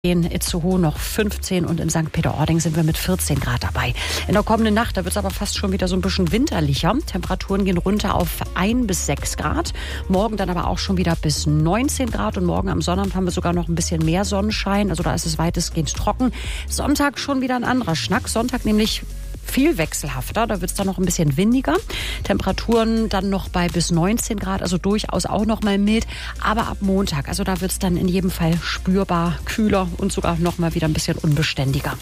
In Itzehoe noch 15 und in St. Peter-Ording sind wir mit 14 Grad dabei. In der kommenden Nacht, da wird es aber fast schon wieder so ein bisschen winterlicher. Temperaturen gehen runter auf 1 bis 6 Grad. Morgen dann aber auch schon wieder bis 19 Grad. Und morgen am Sonnabend haben wir sogar noch ein bisschen mehr Sonnenschein. Also da ist es weitestgehend trocken. Sonntag schon wieder ein anderer Schnack. Sonntag nämlich viel wechselhafter, da wird es dann noch ein bisschen windiger. Temperaturen dann noch bei bis 19 Grad, also durchaus auch noch mal mild. Aber ab Montag, also da wird es dann in jedem Fall spürbar kühler und sogar noch mal wieder ein bisschen unbeständiger.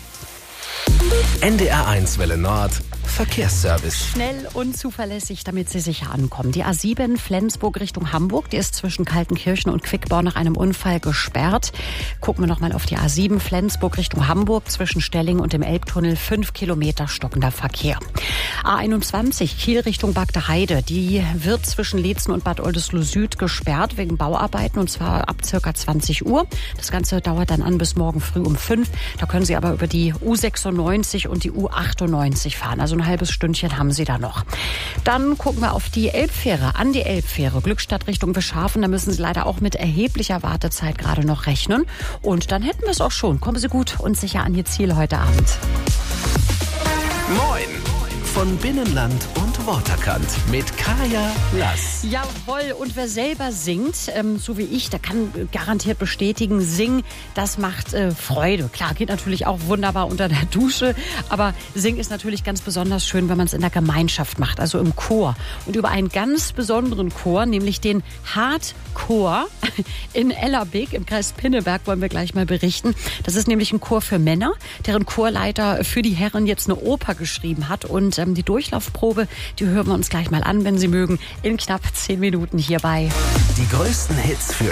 NDR1 Welle Nord Verkehrsservice. Schnell und zuverlässig, damit Sie sicher ankommen. Die A7 Flensburg Richtung Hamburg, die ist zwischen Kaltenkirchen und Quickborn nach einem Unfall gesperrt. Gucken wir nochmal auf die A7 Flensburg Richtung Hamburg, zwischen Stelling und dem Elbtunnel 5 Kilometer stockender Verkehr. A21 Kiel Richtung Bagde Heide, die wird zwischen Leetzen und Bad Oldesloe Süd gesperrt wegen Bauarbeiten, und zwar ab circa 20 Uhr. Das Ganze dauert dann an bis morgen früh um 5. Da können Sie aber über die U96 und die U98 fahren. Also ein halbes Stündchen haben Sie da noch. Dann gucken wir auf die Elbfähre, an die Elbfähre, Glückstadt Richtung Wischhafen. Da müssen Sie leider auch mit erheblicher Wartezeit gerade noch rechnen. Und dann hätten wir es auch schon. Kommen Sie gut und sicher an Ihr Ziel heute Abend. Moin! Von Binnenland und Waterkant mit Kaya Lass. Jawohl, und wer selber singt, so wie ich, der kann garantiert bestätigen, singen, das macht Freude. Klar, geht natürlich auch wunderbar unter der Dusche, aber singen ist natürlich ganz besonders schön, wenn man es in der Gemeinschaft macht, also im Chor. Und über einen ganz besonderen Chor, nämlich den Hardchor in Ellerbeek im Kreis Pinneberg, wollen wir gleich mal berichten. Das ist nämlich ein Chor für Männer, deren Chorleiter für die Herren jetzt eine Oper geschrieben hat, und die Durchlaufprobe, die hören wir uns gleich mal an, wenn Sie mögen, in knapp 10 Minuten hierbei. Die größten Hits für